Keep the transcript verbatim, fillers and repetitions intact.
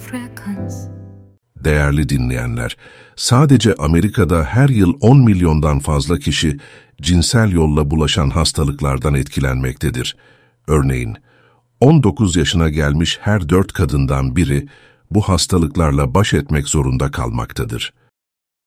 Değerli dinleyenler, sadece Amerika'da her yıl on milyondan fazla kişi cinsel yolla bulaşan hastalıklardan etkilenmektedir. Örneğin, on dokuz yaşına gelmiş her dört kadından biri bu hastalıklarla baş etmek zorunda kalmaktadır.